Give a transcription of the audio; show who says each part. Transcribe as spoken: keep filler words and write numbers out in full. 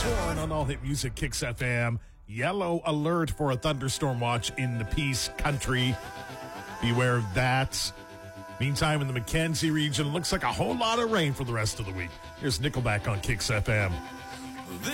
Speaker 1: Born on All Hit Music, Kicks F M. Yellow alert for a thunderstorm watch in the Peace Country. Beware of that. Meantime, in the Mackenzie region, looks like a whole lot of rain for the rest of the week. Here's Nickelback on Kicks F M.
Speaker 2: This